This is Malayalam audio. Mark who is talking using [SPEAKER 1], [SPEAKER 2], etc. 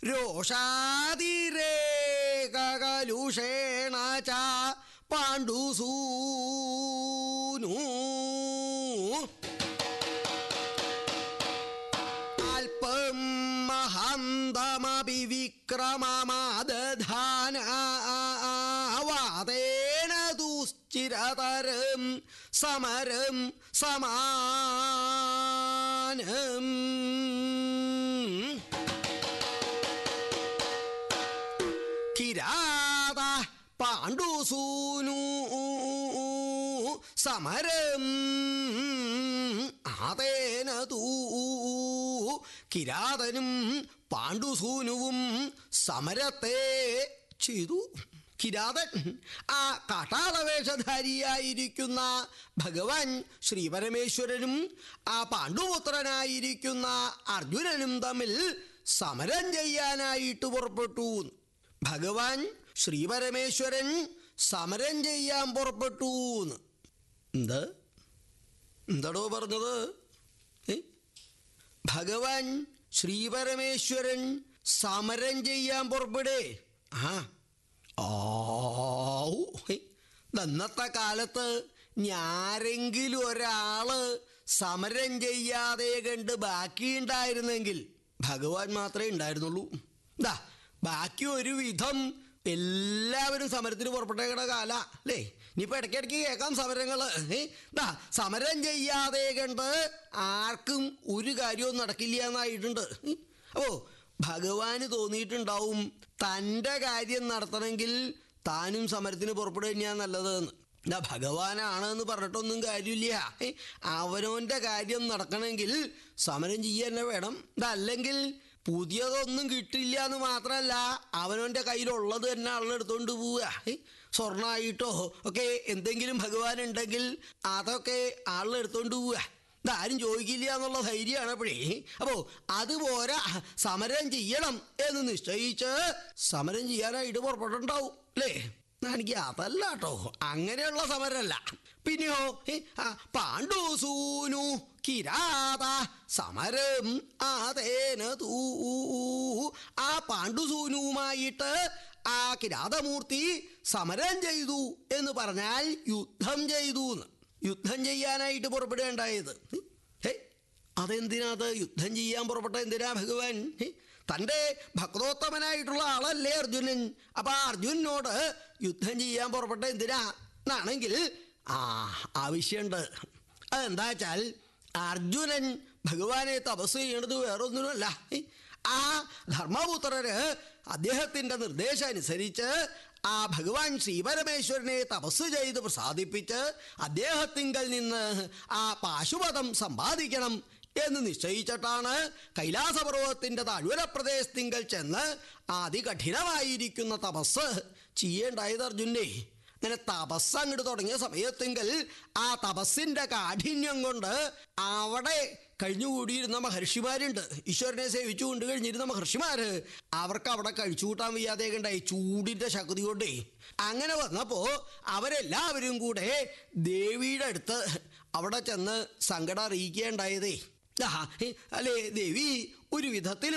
[SPEAKER 1] രോഷാതിരേകകലുഷേണ ച പാണ്ഡുസൂനു അല്പം മഹന്തമപി വിക്രമമാദധാനവാദേന ദുശ്ചിരതരം സമരം സമാനം കിരാത പാണ്ഡുസൂനു സമരം ആതേന തൂ കിരാതനും പാണ്ഡുസൂനുവും സമരത്തെ ചെയ്തു. കിരാതൻ ആ കാട്ടാളവേഷധാരിയായിരിക്കുന്ന ഭഗവാൻ ശ്രീപരമേശ്വരനും ആ പാണ്ഡുപുത്രനായിരിക്കുന്ന അർജുനനും തമ്മിൽ സമരം ചെയ്യാനായിട്ട് പുറപ്പെട്ടു. ഭഗവാൻ ശ്രീപരമേശ്വരൻ സമരം ചെയ്യാൻ പുറപ്പെട്ടു. എന്താടോ പറഞ്ഞത്? ഭഗവാൻ ശ്രീപരമേശ്വരൻ സമരം ചെയ്യാൻ പുറപ്പെടേ. ഇന്നത്തെ കാലത്ത് ഞാരെങ്കിലും ഒരാള് സമരം ചെയ്യാതെ കണ്ട് ബാക്കിയുണ്ടായിരുന്നെങ്കിൽ ഭഗവാൻ മാത്രമേ ഉണ്ടായിരുന്നുള്ളൂ. ബാക്കി ഒരു വിധം എല്ലാവരും സമരത്തിന് പുറപ്പെട്ടേക്കണ കാല അല്ലേ? ഇനിയിപ്പോൾ ഇടയ്ക്കിടയ്ക്ക് കേൾക്കാം സമരങ്ങൾ. സമരം ചെയ്യാതെ കണ്ട് ആർക്കും ഒരു കാര്യവും നടക്കില്ല എന്നായിട്ടുണ്ട്. അപ്പോൾ ഭഗവാന് തോന്നിയിട്ടുണ്ടാവും തൻ്റെ കാര്യം നടത്തണമെങ്കിൽ താനും സമരത്തിന് പുറപ്പെടുക തന്നെയാണ് നല്ലതെന്ന്. ഭഗവാനാണെന്ന് പറഞ്ഞിട്ടൊന്നും കാര്യമില്ല. അവനവൻ്റെ കാര്യം നടക്കണമെങ്കിൽ സമരം ചെയ്യാൻ തന്നെ വേണം. അല്ലെങ്കിൽ പുതിയതൊന്നും കിട്ടില്ല എന്ന് മാത്രമല്ല, അവനവൻ്റെ കയ്യിലുള്ളത് തന്നെ ആളെടുത്തോണ്ട് പോവുക. സ്വർണ്ണമായിട്ടോ ഒക്കെ എന്തെങ്കിലും ഭഗവാൻ ഉണ്ടെങ്കിൽ അതൊക്കെ ആളെടുത്തോണ്ട് പോവുക. ഇതാരും ചോദിക്കില്ല എന്നുള്ള ധൈര്യമാണ് അപ്പോഴേ. അപ്പോൾ അതുപോലെ സമരം ചെയ്യണം എന്ന് നിശ്ചയിച്ച് സമരം ചെയ്യാനായിട്ട് പുറപ്പെട്ടുണ്ടാവും അല്ലേ? എനിക്ക് അതല്ല കേട്ടോ, അങ്ങനെയുള്ള സമരമല്ല. പിന്നെയോ പാണ്ഡുസൂനു കിരാത സമരം ആതേന തൂ ആ പാണ്ഡുസൂനുവുമായിട്ട് ആ കിരാതമൂർത്തി സമരം ചെയ്തു എന്ന് പറഞ്ഞാൽ യുദ്ധം ചെയ്തു എന്ന്. യുദ്ധം ചെയ്യാനായിട്ട് പുറപ്പെടുകയുണ്ടായത്. അതെന്തിനാത് യുദ്ധം ചെയ്യാൻ പുറപ്പെട്ട? എന്തിനാ ഭഗവാൻ? തൻ്റെ ഭക്തോത്തമനായിട്ടുള്ള ആളല്ലേ അർജുനൻ. അപ്പം ആ അർജുനനോട് യുദ്ധം ചെയ്യാൻ പുറപ്പെട്ട എന്തിനാ എന്നാണെങ്കിൽ ആവശ്യമുണ്ട്. അതെന്താ വെച്ചാൽ അർജുനൻ ഭഗവാനെ തപസ് ചെയ്യേണ്ടത് വേറൊന്നിനുമല്ല. ആ ധർമ്മപുത്രര് അദ്ദേഹത്തിൻ്റെ നിർദ്ദേശം അനുസരിച്ച് ആ ഭഗവാൻ ശ്രീപരമേശ്വരനെ തപസ് ചെയ്ത് പ്രസാദിപ്പിച്ച് അദ്ദേഹത്തിങ്കൽ നിന്ന് ആ പാശുപതം സമ്പാദിക്കണം എന്ന് നിശ്ചയിച്ചിട്ടാണ് കൈലാസപർവ്വതത്തിൻ്റെ താഴ്വര പ്രദേശത്തിങ്കൽ ചെന്ന് അതികഠിനമായിരിക്കുന്ന തപസ് ചെയ്യേണ്ടായത് അർജുനെ. അങ്ങനെ തപസ് അങ്ങോട്ട് തുടങ്ങിയ സമയത്തെങ്കിൽ ആ തപസ്സിൻ്റെ കാഠിന്യം കൊണ്ട് അവിടെ കഴിഞ്ഞുകൂടിയിരുന്ന മഹർഷിമാരുണ്ട്. ഈശ്വരനെ സേവിച്ചു കൊണ്ട് കഴിഞ്ഞിരുന്ന മഹർഷിമാർ അവർക്ക് അവിടെ കഴിച്ചു കൂട്ടാൻ വയ്യാതെ ഉണ്ടായി ചൂടിൻ്റെ ശക്തി കൊണ്ടേ. അങ്ങനെ വന്നപ്പോൾ അവരെല്ലാവരും കൂടെ ദേവിയുടെ അടുത്ത് അവിടെ ചെന്ന് സങ്കടം അറിയിക്കുകയുണ്ടായതേ. അല്ലേ, ദേവി ഒരു വിധത്തിൽ